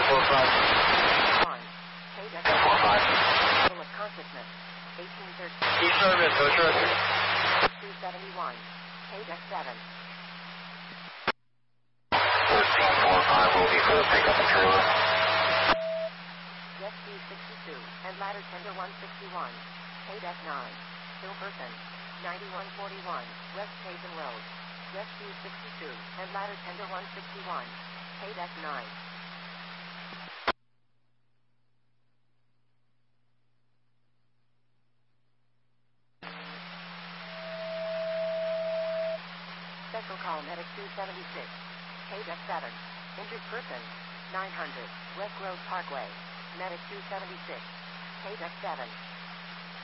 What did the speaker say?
1. KDEC 1045. Level of consciousness. 1813. Key service, go trust. 271. KDEC 7. 1345 will be for the pickup and trailer. Jet 262 and ladder tender 161. KDEC 9. Hilperson. 9141 West Hazen Road. Jet 262 and ladder tender 161. KDEC 9. Special call medic 276. KDEC 7. Injured person. 900 West Grove Parkway. Medic 276. KDEC 7.